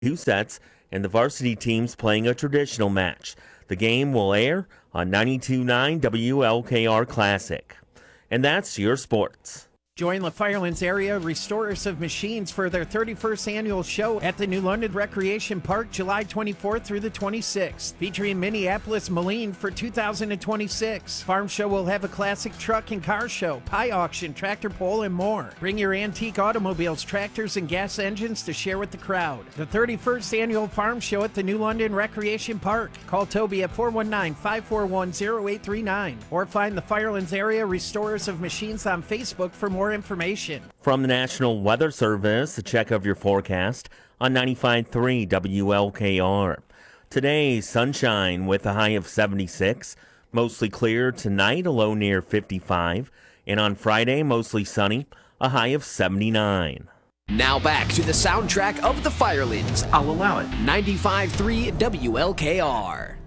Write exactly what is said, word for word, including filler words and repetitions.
two sets, and the varsity teams playing a traditional match. The game will air on ninety-two point nine W L K R Classic. And that's your sports. Join the Firelands Area Restorers of Machines for their thirty-first annual show at the New London Recreation Park July twenty-fourth through the twenty-sixth, featuring Minneapolis Moline for two thousand twenty-six. Farm Show will have a classic truck and car show, pie auction, tractor pull, and more. Bring your antique automobiles, tractors, and gas engines to share with the crowd. The thirty-first annual Farm Show at the New London Recreation Park. Call Toby at four one nine, five four one, zero eight three nine or find the Firelands Area Restorers of Machines on Facebook for more information. From the National Weather Service, a check of your forecast on ninety-five point three W L K R. Today, sunshine with a high of seventy-six. Mostly clear tonight, a low near fifty-five. And on Friday, mostly sunny, a high of seventy-nine. Now back to the soundtrack of the Firelands. I'll allow it. ninety-five point three W L K R.